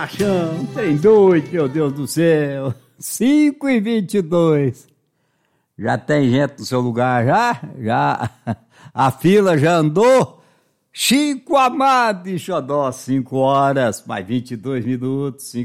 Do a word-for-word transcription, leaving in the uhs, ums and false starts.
machão, trem doido, meu Deus do céu. cinco e vinte e dois. Já tem gente no seu lugar, já? Já. A fila já andou? Chico Amado e Xodó, cinco horas, mais vinte e dois minutos.